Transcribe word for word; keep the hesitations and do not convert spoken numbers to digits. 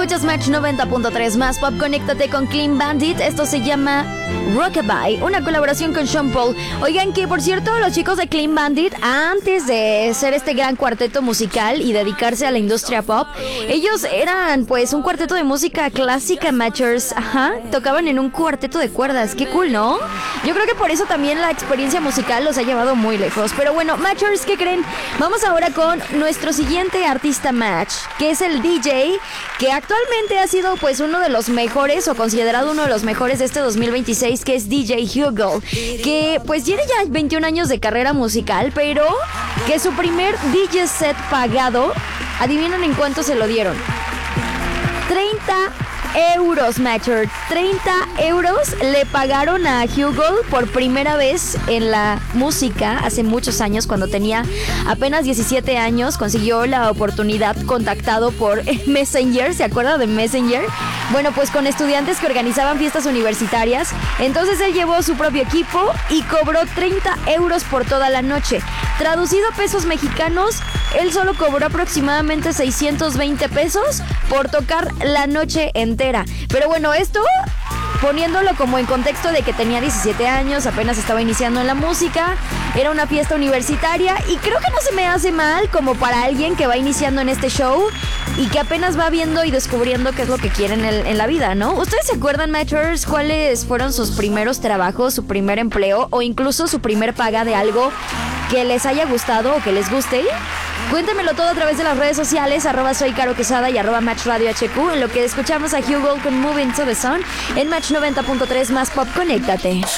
Escuchas Match noventa punto tres más pop, conéctate con Clean Bandit. Esto se llama Rockabye, una colaboración con Sean Paul. Oigan, que por cierto, los chicos de Clean Bandit, antes de ser este gran cuarteto musical y dedicarse a la industria pop, ellos eran pues un cuarteto de música clásica, Matchers. Ajá, tocaban en un cuarteto de cuerdas. Qué cool, ¿no? Yo creo que por eso también la experiencia musical los ha llevado muy lejos. Pero bueno, Matchers, ¿qué creen? Vamos ahora con nuestro siguiente artista Match, que es el D J, que actualmente ha sido pues uno de los mejores, o considerado uno de los mejores de este dos mil veintiséis, que es D J Hugo, que pues tiene ya veintiún años de carrera musical, pero que su primer D J set pagado, ¿adivinan en cuánto se lo dieron? treinta euros, Matcher. treinta euros le pagaron a Hugo por primera vez en la música hace muchos años, cuando tenía apenas diecisiete años. Consiguió la oportunidad contactado por Messenger. ¿Se acuerda de Messenger? Bueno, pues con estudiantes que organizaban fiestas universitarias. Entonces él llevó su propio equipo y cobró treinta euros por toda la noche. Traducido a pesos mexicanos, él solo cobró aproximadamente seiscientos veinte pesos por tocar la noche entera. Pero bueno, esto poniéndolo como en contexto de que tenía diecisiete años, apenas estaba iniciando en la música, era una fiesta universitaria, y creo que no se me hace mal como para alguien que va iniciando en este show y que apenas va viendo y descubriendo qué es lo que quiere en, el, en la vida, ¿no? ¿Ustedes se acuerdan, Matchers, cuáles fueron sus primeros trabajos, su primer empleo o incluso su primer paga de algo que les haya gustado o que les guste? Cuéntemelo todo a través de las redes sociales, arroba soy Caro Quesada y arroba Match Radio H Q, en lo que escuchamos a Hugo con Moving to the Sun en Match noventa punto tres más pop, conéctate.